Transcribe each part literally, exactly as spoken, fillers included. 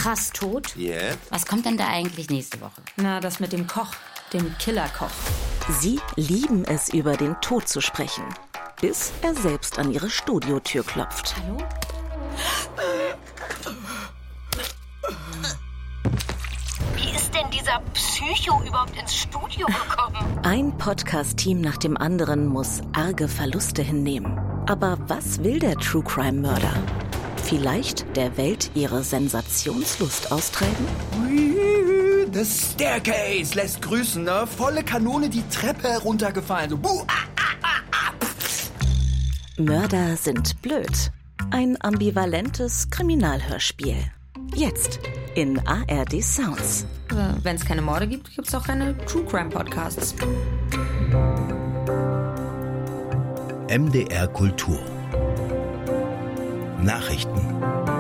krass tot. Yeah. Was kommt denn da eigentlich nächste Woche? Na, das mit dem Koch, dem Killerkoch. Sie lieben es, über den Tod zu sprechen, bis er selbst an ihre Studiotür klopft. Hallo? Wie ist denn dieser Psycho überhaupt ins Studio gekommen? Ein Podcast-Team nach dem anderen muss arge Verluste hinnehmen. Aber was will der True-Crime-Mörder? Vielleicht der Welt ihre Sensationslust austreiben? The Staircase lässt grüßen, ne? Volle Kanone die Treppe heruntergefallen. So, buh, ah, ah, ah, ah. Mörder sind blöd. Ein ambivalentes Kriminalhörspiel. Jetzt in A R D Sounds. Wenn es keine Morde gibt, gibt es auch keine True Crime Podcasts. M D R Kultur. Nachrichten.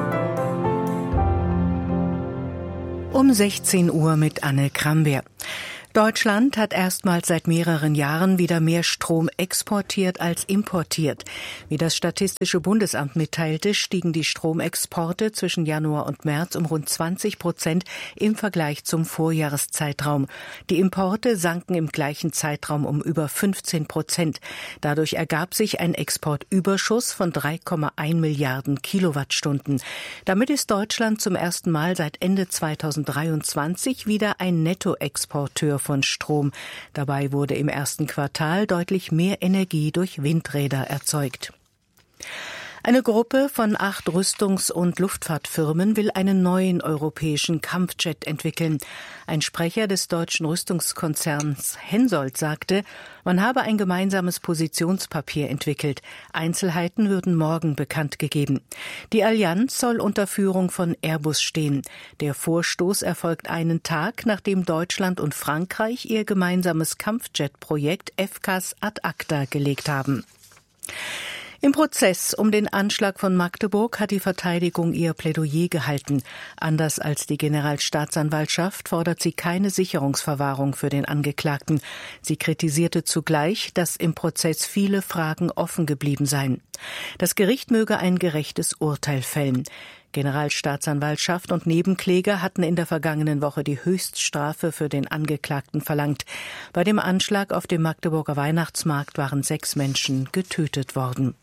Um sechzehn Uhr mit Anne Krambeer. Deutschland hat erstmals seit mehreren Jahren wieder mehr Strom exportiert als importiert. Wie das Statistische Bundesamt mitteilte, stiegen die Stromexporte zwischen Januar und März um rund zwanzig Prozent im Vergleich zum Vorjahreszeitraum. Die Importe sanken im gleichen Zeitraum um über fünfzehn Prozent. Dadurch ergab sich ein Exportüberschuss von drei Komma eins Milliarden Kilowattstunden. Damit ist Deutschland zum ersten Mal seit Ende zweitausenddreiundzwanzig wieder ein Nettoexporteur von Strom. Dabei wurde im ersten Quartal deutlich mehr Energie durch Windräder erzeugt. Eine Gruppe von acht Rüstungs- und Luftfahrtfirmen will einen neuen europäischen Kampfjet entwickeln. Ein Sprecher des deutschen Rüstungskonzerns Hensoldt sagte, man habe ein gemeinsames Positionspapier entwickelt. Einzelheiten würden morgen bekannt gegeben. Die Allianz soll unter Führung von Airbus stehen. Der Vorstoß erfolgt einen Tag, nachdem Deutschland und Frankreich ihr gemeinsames Kampfjet-Projekt F C A S ad acta gelegt haben. Im Prozess um den Anschlag von Magdeburg hat die Verteidigung ihr Plädoyer gehalten. Anders als die Generalstaatsanwaltschaft fordert sie keine Sicherungsverwahrung für den Angeklagten. Sie kritisierte zugleich, dass im Prozess viele Fragen offen geblieben seien. Das Gericht möge ein gerechtes Urteil fällen. Generalstaatsanwaltschaft und Nebenkläger hatten in der vergangenen Woche die Höchststrafe für den Angeklagten verlangt. Bei dem Anschlag auf dem Magdeburger Weihnachtsmarkt waren sechs Menschen getötet worden.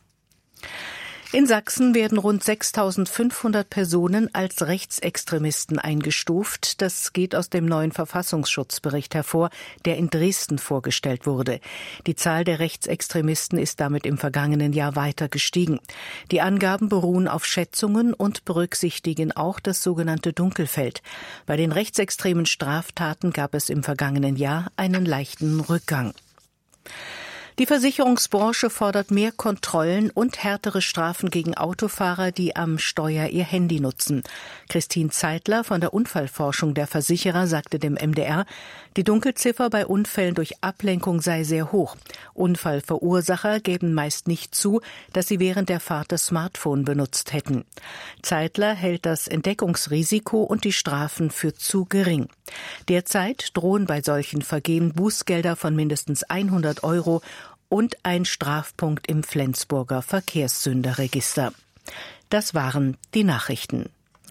In Sachsen werden rund sechstausendfünfhundert Personen als Rechtsextremisten eingestuft. Das geht aus dem neuen Verfassungsschutzbericht hervor, der in Dresden vorgestellt wurde. Die Zahl der Rechtsextremisten ist damit im vergangenen Jahr weiter gestiegen. Die Angaben beruhen auf Schätzungen und berücksichtigen auch das sogenannte Dunkelfeld. Bei den rechtsextremen Straftaten gab es im vergangenen Jahr einen leichten Rückgang. Die Versicherungsbranche fordert mehr Kontrollen und härtere Strafen gegen Autofahrer, die am Steuer ihr Handy nutzen. Christine Zeitler von der Unfallforschung der Versicherer sagte dem M D R, die Dunkelziffer bei Unfällen durch Ablenkung sei sehr hoch. Unfallverursacher geben meist nicht zu, dass sie während der Fahrt das Smartphone benutzt hätten. Zeitler hält das Entdeckungsrisiko und die Strafen für zu gering. Derzeit drohen bei solchen Vergehen Bußgelder von mindestens hundert Euro und ein Strafpunkt im Flensburger Verkehrssünderregister. Das waren die Nachrichten.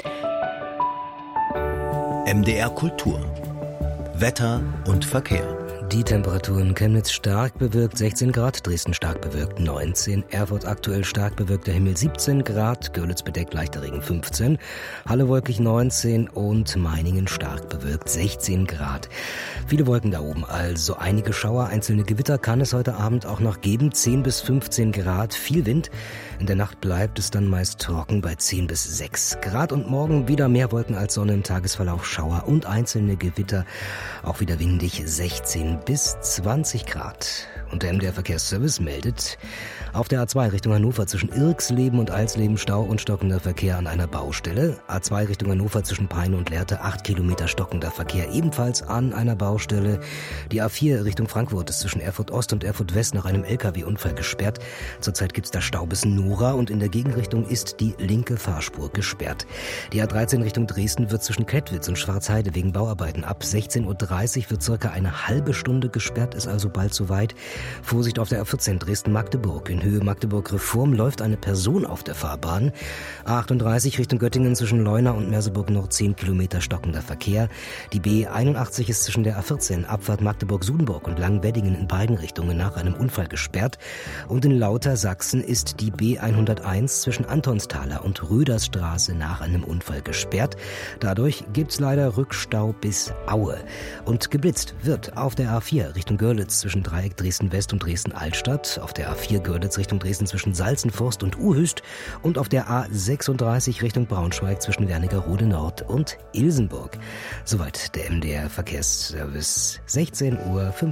M D R Kultur. Wetter und Verkehr. Die Temperaturen: Chemnitz stark bewölkt sechzehn Grad, Dresden stark bewölkt neunzehn, Erfurt aktuell stark bewölkter Himmel siebzehn Grad, Görlitz bedeckt leichter Regen fünfzehn, Halle wolkig neunzehn und Meiningen stark bewölkt sechzehn Grad. Viele Wolken da oben, also einige Schauer, einzelne Gewitter kann es heute Abend auch noch geben, zehn bis fünfzehn Grad, viel Wind. In der Nacht bleibt es dann meist trocken bei zehn bis sechs Grad und morgen wieder mehr Wolken als Sonne, im Tagesverlauf Schauer und einzelne Gewitter, auch wieder windig sechzehn bis zwanzig Grad. Und der M D R Verkehrsservice meldet, auf der A zwei Richtung Hannover zwischen Irxleben und Alsleben Stau und stockender Verkehr an einer Baustelle. A zwei Richtung Hannover zwischen Peine und Lehrte acht Kilometer stockender Verkehr ebenfalls an einer Baustelle. Die A vier Richtung Frankfurt ist zwischen Erfurt Ost und Erfurt West nach einem L K W-Unfall gesperrt. Zurzeit gibt es da Stau bis Nora und in der Gegenrichtung ist die linke Fahrspur gesperrt. Die A dreizehn Richtung Dresden wird zwischen Kettwitz und Schwarzheide wegen Bauarbeiten ab sechzehn Uhr dreißig wird circa eine halbe Stunde gesperrt, ist also bald soweit. Vorsicht auf der A vierzehn Dresden-Magdeburg. In Höhe Magdeburg-Reform läuft eine Person auf der Fahrbahn. A achtunddreißig Richtung Göttingen zwischen Leuna und Merseburg noch zehn Kilometer stockender Verkehr. Die B einundachtzig ist zwischen der A vierzehn Abfahrt Magdeburg-Sudenburg und Langweddingen in beiden Richtungen nach einem Unfall gesperrt. Und in Lauter, Sachsen, ist die B hunderteins zwischen Antonsthaler und Rödersstraße nach einem Unfall gesperrt. Dadurch gibt's leider Rückstau bis Aue. Und geblitzt wird auf der A vier Richtung Görlitz zwischen Dreieck Dresden-West und Dresden-Altstadt, auf der A vier Görlitz Richtung Dresden zwischen Salzenforst und Uhüst und auf der A sechsunddreißig Richtung Braunschweig zwischen Wernigerode Nord und Ilsenburg. Soweit der M D R Verkehrsservice, sechzehn Uhr fünf.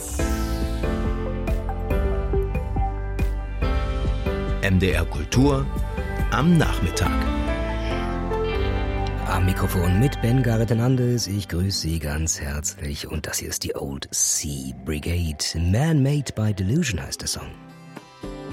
M D R Kultur am Nachmittag. Am Mikrofon mit Ben Garrett Hernandez. Ich grüße Sie ganz herzlich. Und das hier ist die Old Sea Brigade. Man Made by Delusion heißt der Song.